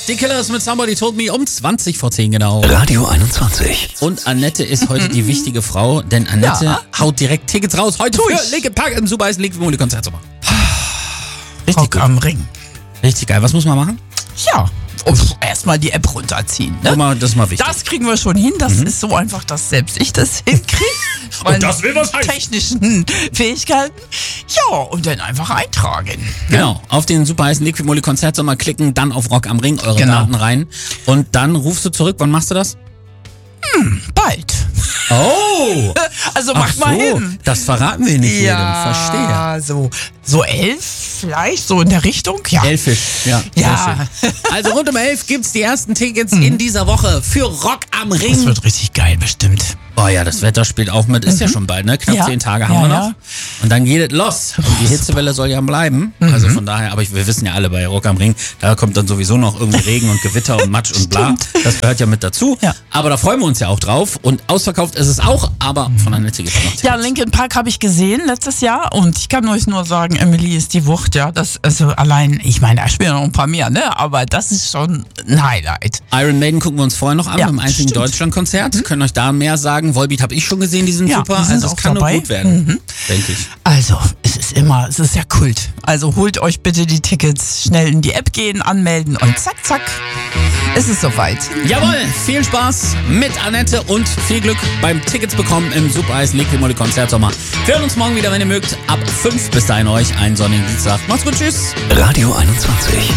Die Killers mit Somebody Told Me um 20 vor 10 genau. Radio 21. Und Annette ist heute die wichtige Frau, denn Annette haut direkt Tickets raus. Heute für Linkin Park im Super Heißen Konzertsommer. Richtig Rock gut. am Ring. Richtig geil. Was muss man machen? Ja, erstmal die App runterziehen. Ne? Das ist mal wichtig. Das kriegen wir schon hin. Das ist so einfach, dass selbst ich das hinkriege. Und das will was heißen. Technischen Fähigkeiten. Ja, und dann einfach eintragen. Genau, auf den Super Heißen Liquid Konzertsommer klicken, dann auf Rock am Ring, eure Daten rein. Und dann rufst du zurück. Wann machst du das? Bald. Oh! Also mach mal hin. Das verraten wir nicht jedem. Verstehe. Ja, so 11 vielleicht, so in der Richtung. Ja. 11 ja. Ja. Sehr schön. Also rund um 11 gibt's die ersten Tickets in dieser Woche für Rock am Ring. Das wird richtig geil, bestimmt. Oh ja, das Wetter spielt auch mit. Ist ja schon bald, ne? Knapp 10 Tage haben wir noch. Ja. Und dann geht es los. Und die Hitzewelle soll ja bleiben. Also von daher, aber wir wissen ja alle bei Rock am Ring, da kommt dann sowieso noch irgendwie Regen und Gewitter und Matsch und bla. Das gehört ja mit dazu. Ja. Aber da freuen wir uns ja auch drauf. Und ausverkauft ist es auch, aber von der Netze gibt es noch Tickets. Ja, Linkin Park habe ich gesehen letztes Jahr und ich kann euch nur sagen, Emily ist die Wucht, ja. Das, also allein, ich meine, da spielen noch ein paar mehr, ne? Aber das ist schon ein Highlight. Iron Maiden gucken wir uns vorher noch an, beim einzigen Deutschlandkonzert. Können euch da mehr sagen. Volbeat habe ich schon gesehen, die sind super. die sind Also es auch kann dabei. nur gut werden, denke ich. Also, es ist ja Kult. Also holt euch bitte die Tickets, schnell in die App gehen, anmelden und zack, zack, ist es soweit. Jawohl, viel Spaß mit Annette und viel Glück beim Tickets bekommen im Super Heißen Liquid Konzertsommer. Wir hören uns morgen wieder, wenn ihr mögt, ab 5. Bis dahin euch einen sonnigen Dienstag. Macht's gut, tschüss. Radio 21.